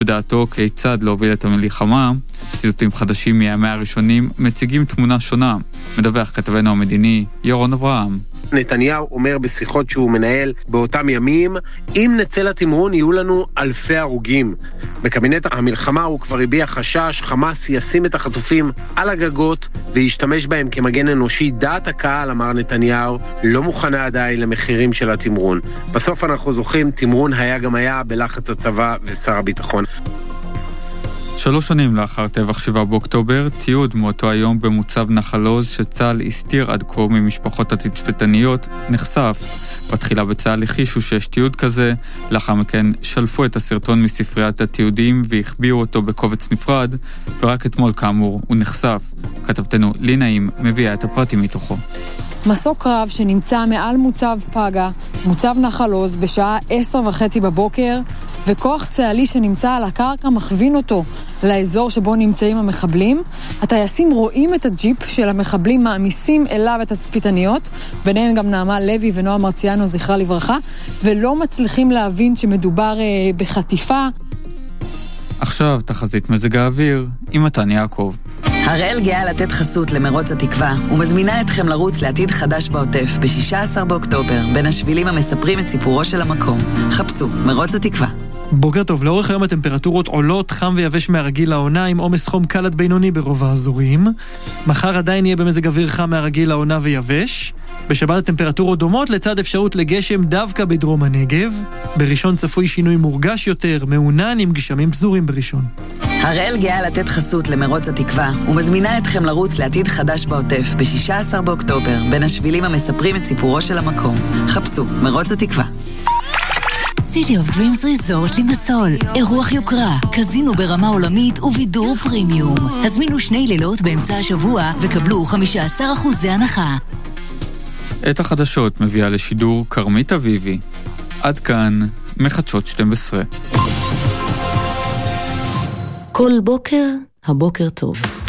בדעתו כיצד להוביל את המלחמה. ציטוטים חדשים מהימי הראשונים מציגים תמונה שונה. מדווח כתבנו המדיני ירון אברהם. נתניהו אומר בשיחות שהוא מנהל באותם ימים, אם נצא לתמרון יהיו לנו אלפי הרוגים. בקבינט המלחמה הוא כבר הביע חשש, חמאס ישים את החטופים על הגגות וישתמש בהם כמגן אנושי. דעת הקהל, אמר נתניהו, לא מוכנה עדיין למחירים של התמרון. בסוף אנחנו זוכרים, תמרון היה גם היה בלחץ הצבא ושר הביטחון. 3 שנים לאחר טבח 7 באוקטובר, תיעוד מאותו היום במוצב נחל עוז שצה"ל הסתיר עד כה ממשפחות התצפיתניות נחשף. בתחילה בצה"ל הכישו שיש תיעוד כזה, לאחר מכן שלפו את הסרטון מספריית התיעודים והחביאו אותו בקובץ נפרד, ורק אתמול כאמור הוא נחשף. כתבתנו לי נעים מביאה את הפרטים מתוכו. מסוק קרב שנמצא מעל מוצב פגה, מוצב נחל עוז בשעה 10:30 בבוקר, וכוח צה"לי שנמצא על הקרקע מכווין אותו לאזור שבו נמצאים המחבלים. הטייסים רואים את הג'יפ של המחבלים מעמיסים אליו את התצפיתניות, ביניהם גם נעמה לוי ונועה מרציאנו זכרה לברכה, ולא מצליחים להבין שמדובר בחטיפה. עכשיו תחזית מזג האוויר עם מתן יעקב. הראל גאה לתת חסות למרוץ התקווה ומזמינה אתכם לרוץ לעתיד חדש בעוטף ב-16 באוקטובר בין השבילים המספרים את סיפורו של המקום. חפשו מרוץ התקווה. בוקר טוב, לאורך היום הטמפרטורות עולות, חם ויבש מהרגיל לעונה עם עומס חום קל עד בינוני ברוב האזורים. מחר עדיין יהיה במזג אוויר חם מהרגיל לעונה ויבש. בשבת הטמפרטורות דומות לצד אפשרות לגשם דווקא בדרום הנגב. בראשון צפוי שינוי מורגש יותר, מעונן עם גשמים פזורים בראשון. הראל גאה לתת חסות למרוץ התקווה ומזמינה אתכם לרוץ לעתיד חדש בעוטף ב-16 באוקטובר בין השבילים המספרים את סיפורו של המקום. חפשו מרוץ התקווה. City of Dreams Resort לימסול, אירוח יוקרה, קזינו ברמה עולמית ובידור פרימיום. הזמינו 2 לילות באמצע השבוע וקבלו 15% הנחה. את החדשות מביאה לשידור קרמית אביבי. עד כאן מחדשות 12. כל בוקר, הבוקר טוב.